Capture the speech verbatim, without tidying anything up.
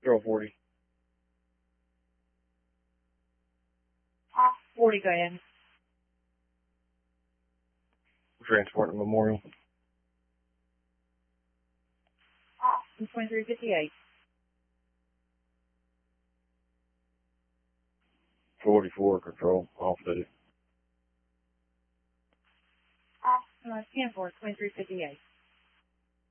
Control forty. forty, go ahead. Transporting Memorial. twenty-three fifty-eight. forty-four, control, off duty. Uh, ten four, twenty-three fifty-eight.